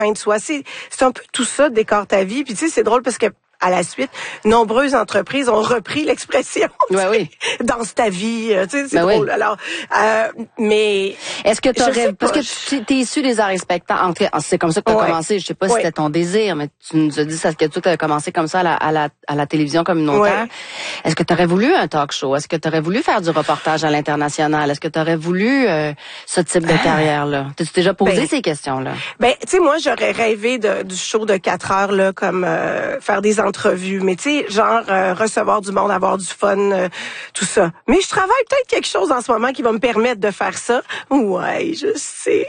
de soi. C'est un peu tout ça, décore ta vie. Puis tu sais, c'est drôle parce que à la suite, nombreuses entreprises ont repris l'expression oui. danse ta vie. Tu sais, c'est drôle. Oui. Alors, mais est-ce que parce que tu es issu des arts et spectacles, c'est comme ça que tu as commencé. Je sais pas si c'était ton désir, mais tu nous as dit que tu as commencé comme ça à la télévision communautaire. Est-ce que tu aurais voulu un talk show? Est-ce que tu aurais voulu faire du reportage à l'international? Est-ce que tu aurais voulu ce type de carrière-là? T'as-tu déjà posé ces questions-là? Tu sais, moi, j'aurais rêvé du show de 4 heures, là, comme faire des entrevues, mais tu sais, genre recevoir du monde, avoir du fun, tout ça. Mais je travaille peut-être quelque chose en ce moment qui va me permettre de faire ça. Ouais, je sais.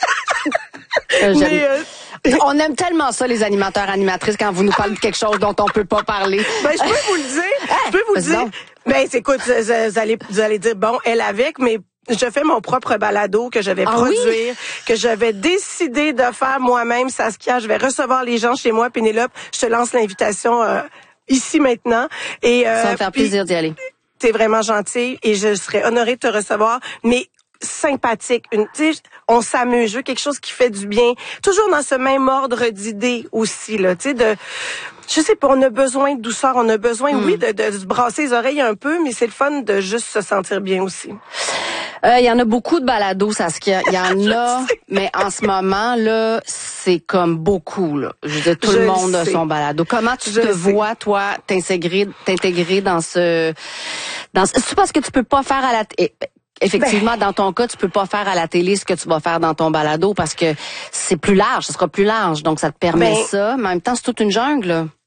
On aime tellement ça, les animateurs, animatrices, quand vous nous parlez de quelque chose dont on peut pas parler. Je peux vous le dire. Je peux vous le dire. Écoute, vous allez dire, bon, elle avec, mais je fais mon propre balado que je vais produire, que je vais décider de faire moi-même, Saskia. Je vais recevoir les gens chez moi, Pénélope. Je te lance l'invitation ici maintenant. Et ça va faire plaisir d'y aller. T'es vraiment gentille et je serais honorée de te recevoir. Mais sympathique, on s'amuse, je veux quelque chose qui fait du bien, toujours dans ce même ordre d'idées aussi là, tu sais je sais pas, on a besoin de douceur, on a besoin de se brasser les oreilles un peu, mais c'est le fun de juste se sentir bien aussi. Il y en a beaucoup de balados, Saskia. Il y en a, mais en ce moment, là, c'est comme beaucoup, là. Je veux dire, tout le monde a son balado. Comment tu te vois, toi, t'intégrer dans ce... C'est parce que tu peux pas faire à la... Effectivement, dans ton cas, tu peux pas faire à la télé ce que tu vas faire dans ton balado parce que c'est plus large, ce sera plus large. Donc, ça te permet ça. Mais en même temps, c'est toute une jungle, là.